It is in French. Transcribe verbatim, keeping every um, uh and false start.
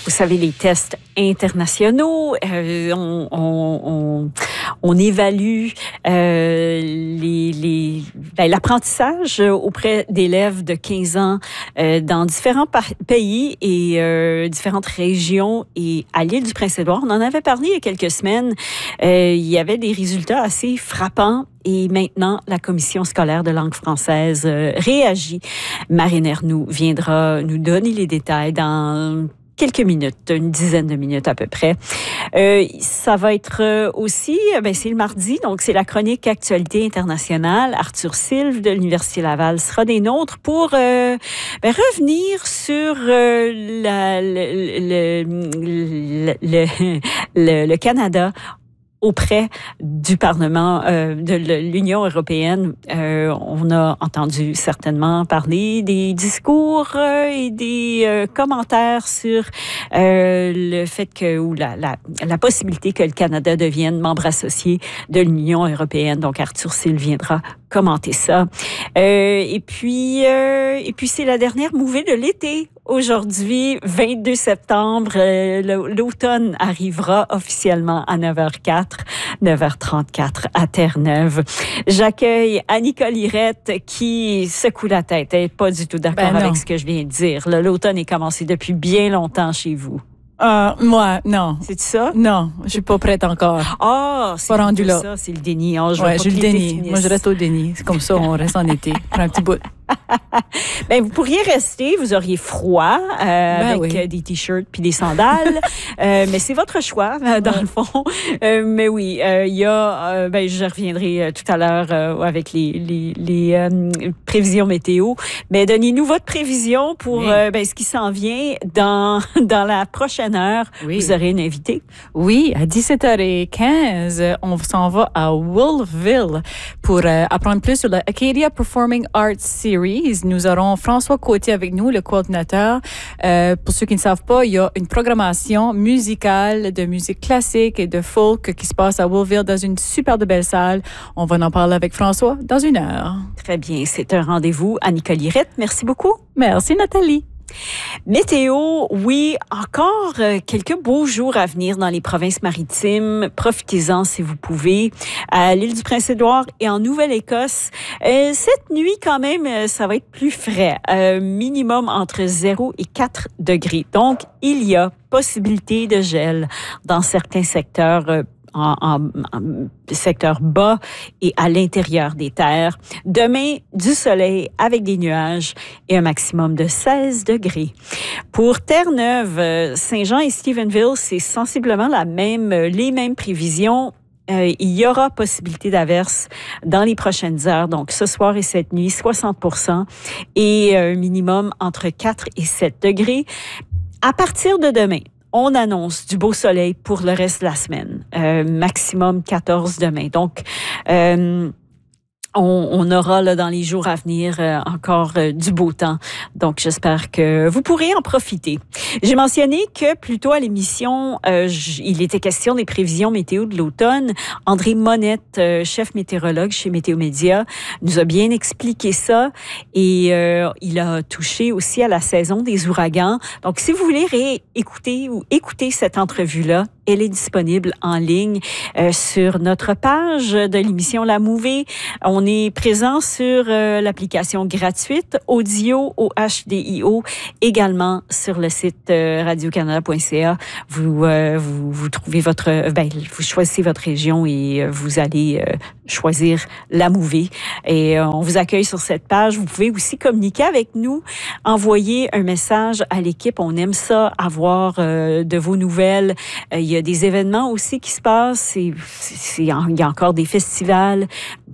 vous savez, les tests internationaux, euh, on, on, on, on évalue euh, les, les, ben, l'apprentissage auprès d'élèves de quinze ans euh, dans différents par- pays et euh, différentes régions. Et à l'île du Prince-Édouard, on en avait parlé il y a quelques semaines, euh, il y avait des résultats assez frappants. Et maintenant, la Commission scolaire de langue française euh, réagit. Marine Ernoult viendra nous donner les détails dans quelques minutes, une dizaine de minutes à peu près. Euh, ça va être euh, aussi, ben c'est le mardi, donc c'est la chronique Actualité internationale. Arthur Silve de l'Université Laval sera des nôtres pour euh, ben, revenir sur euh, la, le, le, le, le, le Canada auprès du Parlement euh, de l'Union européenne. Euh, on a entendu certainement parler des discours euh, et des euh, commentaires sur euh, le fait que, ou la, la, la possibilité que le Canada devienne membre associé de l'Union européenne. Donc, Arthur Silve viendra commenter ça. Euh, et puis, euh, et puis c'est la dernière mouvée de l'été. Aujourd'hui, vingt-deux septembre, euh, l'automne arrivera officiellement à neuf heures quatre, neuf heures trente-quatre à Terre-Neuve. J'accueille Annika Lirette qui secoue la tête. Elle n'est pas du tout d'accord ben avec ce que je viens de dire. L'automne est commencé depuis bien longtemps chez vous. Euh, moi, non. C'est ça? Non, je suis pas prête encore. Ah, oh, c'est pas rendu là. Ça, c'est le déni. Oh, je ouais, j'ai le déni. Finisse. Moi, je reste au déni. C'est comme ça, on reste en été. Prends un petit bout. Ben, vous pourriez rester, vous auriez froid euh, ben avec oui. des t-shirts puis des sandales, euh, mais c'est votre choix dans ouais. le fond. Euh, mais oui, il euh, y a, euh, ben je reviendrai tout à l'heure euh, avec les les, les euh, prévisions météo. Mais donnez-nous votre prévision pour oui. euh, ben, ce qui s'en vient dans dans la prochaine heure. Oui. Vous aurez une invitée. Oui, à dix-sept heures quinze, on s'en va à Wolfville pour euh, apprendre plus sur la Acadia Performing Arts Series. Nous aurons François Côtier avec nous, le coordinateur. Euh, pour ceux qui ne savent pas, il y a une programmation musicale de musique classique et de folk qui se passe à Wolfville dans une super de belle salle. On va en parler avec François dans une heure. Très bien, c'est un rendez-vous. Annika Lirette, merci beaucoup. Merci Nathalie. Météo, oui, encore euh, quelques beaux jours à venir dans les provinces maritimes. Profitez-en si vous pouvez. À l'île du Prince-Édouard et en Nouvelle-Écosse, euh, cette nuit quand même, euh, ça va être plus frais. Euh, minimum entre zéro et quatre degrés. Donc, il y a possibilité de gel dans certains secteurs euh, En, en, en secteur bas et à l'intérieur des terres. Demain, du soleil avec des nuages et un maximum de seize degrés. Pour Terre-Neuve, Saint-Jean et Stephenville, c'est sensiblement la même, les mêmes prévisions. Euh, il y aura possibilité d'averse dans les prochaines heures. Donc, ce soir et cette nuit, soixante pour cent et un minimum entre quatre et sept degrés. À partir de demain, on annonce du beau soleil pour le reste de la semaine. Euh, maximum quatorze demain. Donc, euh, on, on aura là, dans les jours à venir euh, encore euh, du beau temps. Donc, j'espère que vous pourrez en profiter. J'ai mentionné que plus tôt à l'émission, euh, j- il était question des prévisions météo de l'automne. André Monette, euh, chef météorologue chez Météo Média, nous a bien expliqué ça et euh, il a touché aussi à la saison des ouragans. Donc, si vous voulez réécouter ou écouter cette entrevue-là, elle est disponible en ligne euh, sur notre page de l'émission La Mouvée. On est présent sur euh, l'application gratuite Audio O H D I O, également sur le site euh, radio canada point c a. Vous, euh, vous vous trouvez votre, ben vous choisissez votre région et euh, vous allez euh, choisir La Mouvée. Et euh, on vous accueille sur cette page. Vous pouvez aussi communiquer avec nous, envoyer un message à l'équipe. On aime ça, avoir euh, de vos nouvelles. Euh, il y a des événements aussi qui se passent. C'est, c'est, il y a encore des festivals.